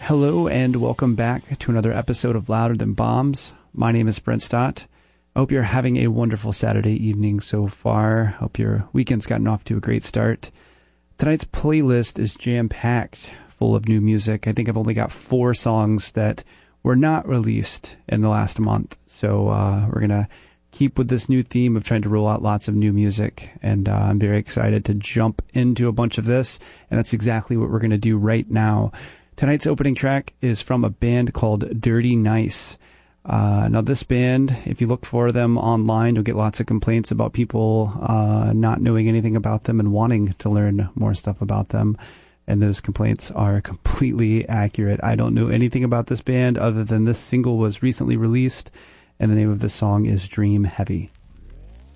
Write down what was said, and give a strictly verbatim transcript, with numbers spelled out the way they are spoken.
Hello and welcome back to another episode of Louder Than Bombs. My name is Brent Stott. I hope you're having a wonderful Saturday evening so far. Hope your weekend's gotten off to a great start. Tonight's playlist is jam-packed, full of new music. I think I've only got four songs that were not released in the last month. So uh, we're going to keep with this new theme of trying to roll out lots of new music. And uh, I'm very excited to jump into a bunch of this. And that's exactly what we're going to do right now. Tonight's opening track is from a band called Dirty Nice. Uh, now, this band, if you look for them online, you'll get lots of complaints about people uh, not knowing anything about them and wanting to learn more stuff about them. And those complaints are completely accurate. I don't know anything about this band other than this single was recently released, and the name of the song is Dream Heavy.